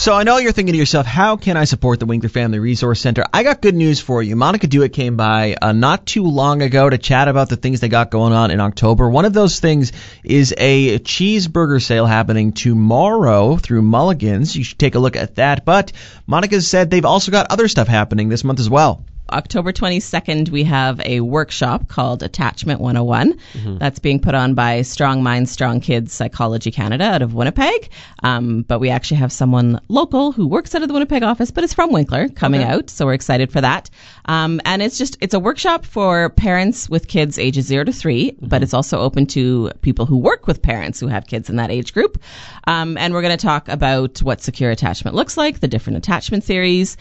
So I know you're thinking to yourself, how can I support the Winkler Family Resource Center? I got good news for you. Monica Dewitt came by not too long ago to chat about the things they got going on in October. One of those things is a cheeseburger sale happening tomorrow through Mulligan's. You should take a look at that. But Monica said they've also got other stuff happening this month as well. October 22nd, we have a workshop called Attachment 101. That's being put on by Strong Minds, Strong Kids Psychology Canada out of Winnipeg. But we actually have someone local who works out of the Winnipeg office, but is from Winkler, coming out. So we're excited for that. And it's a workshop for parents with kids ages 0 to 3, but it's also open to people who work with parents who have kids in that age group. And we're going to talk about what secure attachment looks like, the different attachment theories,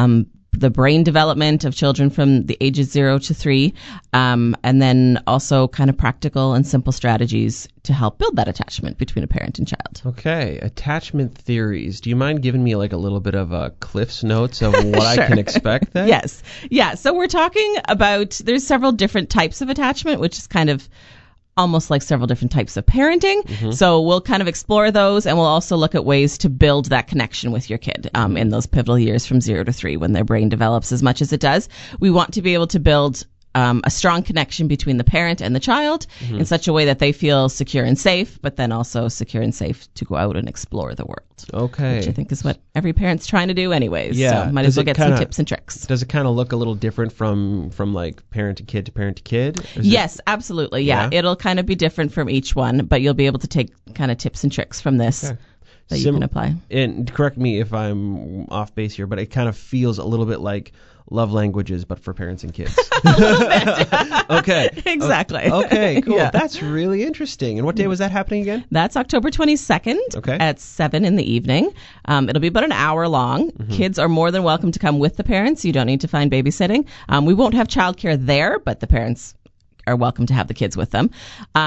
the brain development of children from the ages 0 to 3, and then also kind of practical and simple strategies to help build that attachment between a parent and child. Okay, attachment theories. Do you mind giving me like a little bit of a Cliff's Notes of what I can expect then? Yes. Yeah, so we're talking about, there's several different types of attachment, which is kind of almost like several different types of parenting. So we'll kind of explore those, and we'll also look at ways to build that connection with your kid in those pivotal years from 0 to 3 when their brain develops as much as it does. We want to be able to build a strong connection between the parent and the child in such a way that they feel secure and safe, but then also secure and safe to go out and explore the world. Okay. Which I think is what every parent's trying to do anyways. Yeah. So might as well get some tips and tricks. Does it kind of look a little different from like parent to kid to parent to kid? Yes, absolutely. Yeah. It'll kind of be different from each one, but you'll be able to take kind of tips and tricks from this. Okay. That you can apply. And correct me if I'm off base here, but it kind of feels a little bit like love languages, but for parents and kids. A little bit. Okay. Exactly. Okay, cool. Yeah. That's really interesting. And what day was that happening again? That's October 22nd at 7 in the evening. It'll be about an hour long. Kids are more than welcome to come with the parents. You don't need to find babysitting. We won't have childcare there, but the parents are welcome to have the kids with them.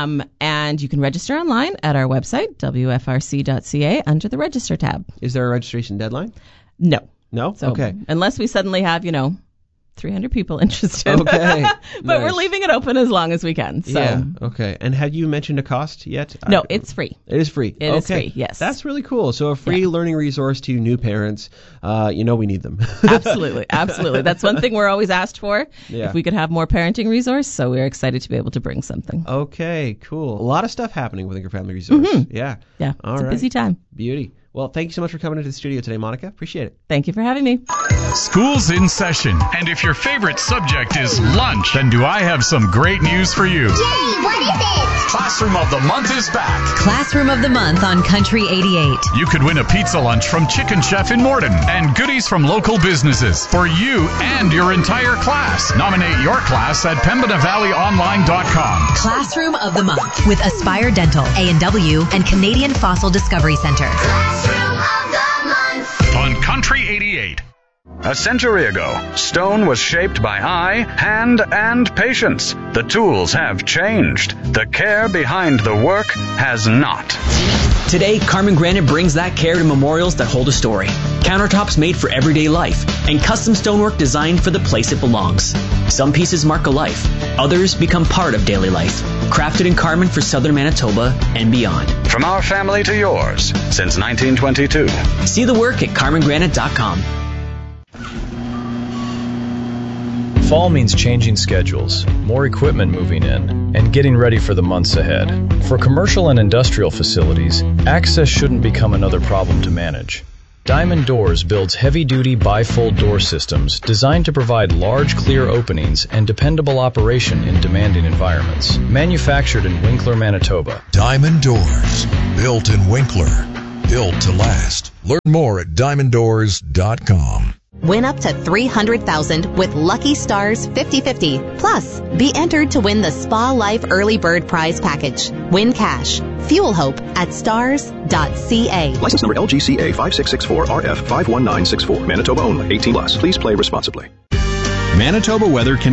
And you can register online at our website, wfrc.ca, under the register tab. Is there a registration deadline? No. No? So, okay. Unless we suddenly have, 300 people interested. Okay. But Nice. we're leaving it open as long as we can. So. Yeah. Okay. And have you mentioned a cost yet? No, it's free. It is free. It is free, yes. That's really cool. So a free learning resource to new parents. We need them. Absolutely. Absolutely. That's one thing we're always asked for. Yeah. If we could have more parenting resource. So we're excited to be able to bring something. Okay, cool. A lot of stuff happening with your family resource. Yeah. Yeah. All it's right. a busy time. Beauty. Well, thank you so much for coming into the studio today, Monica. Appreciate it. Thank you for having me. School's in session, and if your favorite subject is lunch, then do I have some great news for you. Jay, what is it? Classroom of the Month is back. Classroom of the Month on Country 88. You could win a pizza lunch from Chicken Chef in Morden and goodies from local businesses for you and your entire class. Nominate your class at PembinaValleyOnline.com. Classroom of the Month with Aspire Dental, A&W, and Canadian Fossil Discovery Center. Classroom of the Month. On Country 88. A century ago, stone was shaped by eye, hand, and patience. The tools have changed. The care behind the work has not. Today, Carmen Granite brings that care to memorials that hold a story. Countertops made for everyday life, and custom stonework designed for the place it belongs. Some pieces mark a life, others become part of daily life. Crafted in Carmen for southern Manitoba and beyond. From our family to yours, since 1922. See the work at carmengranite.com. Fall means changing schedules, more equipment moving in, and getting ready for the months ahead. For commercial and industrial facilities, access shouldn't become another problem to manage. Diamond Doors builds heavy-duty bifold door systems designed to provide large, clear openings and dependable operation in demanding environments. Manufactured in Winkler, Manitoba. Diamond Doors, built in Winkler, built to last. Learn more at diamonddoors.com. Win up to $300,000 with Lucky Stars 50/50. Plus, be entered to win the Spa Life Early Bird Prize Package. Win cash. Fuel hope at stars.ca. License number LGCA 5664RF 51964. Manitoba only. 18+. Please play responsibly. Manitoba weather can